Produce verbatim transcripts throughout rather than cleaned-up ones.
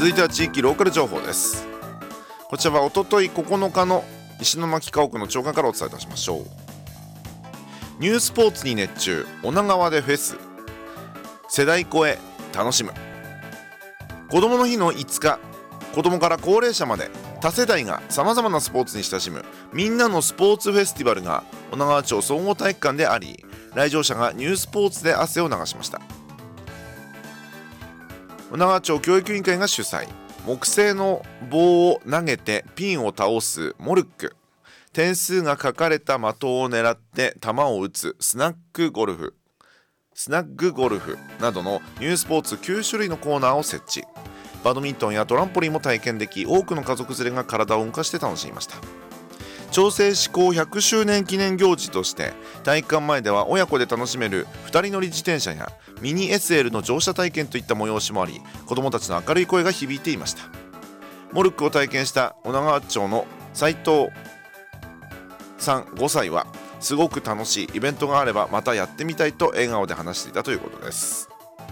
続いては地域ローカル情報です。こちらはおとといここのかの石巻家屋の長官からお伝えいたしましょう。ニュースポーツに熱中、女川でフェス、世代超え楽しむ。子どもの日のいつか、子どもから高齢者まで多世代がさまざまなスポーツに親しむみんなのスポーツフェスティバルが女川町総合体育館であり、来場者がニュースポーツで汗を流しました。女川町教育委員会が主催、木製の棒を投げてピンを倒すモルック、点数が書かれた的を狙って球を打つスナックゴルフスナッグゴルフなどのニュースポーツきゅうしゅるいのコーナーを設置。バドミントンやトランポリンも体験でき、多くの家族連れが体を動かして楽しみました。町制施行ひゃくしゅうねん記念行事として体育館前では親子で楽しめるふたり乗り自転車やミニ エスエル の乗車体験といった催しもあり、子どもたちの明るい声が響いていました。モルックを体験した女川町の斉藤さんごさいは、すごく楽しい、イベントがあればまたやってみたいと笑顔で話していたということです。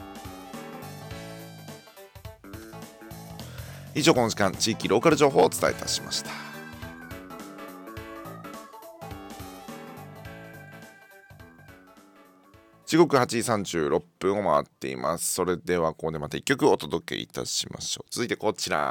以上、この時間地域ローカル情報をお伝えいたしました。時刻はちじさんじゅうろっぷんを回っています。それではここでまたいっきょくお届けいたしましょう。続いてこちら。